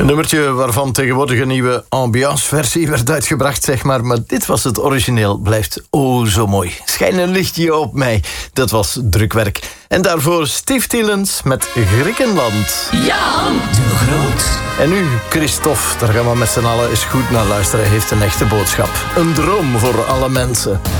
Een nummertje waarvan tegenwoordig een nieuwe ambiance-versie werd uitgebracht, zeg maar. Maar dit was het origineel. Blijft zo mooi. Schijn een lichtje op mij. Dat was drukwerk. En daarvoor Steve Tillens met Griekenland. Jan de Groot. En nu Christophe, daar gaan we met z'n allen eens goed naar luisteren, heeft een echte boodschap. Een droom voor alle mensen.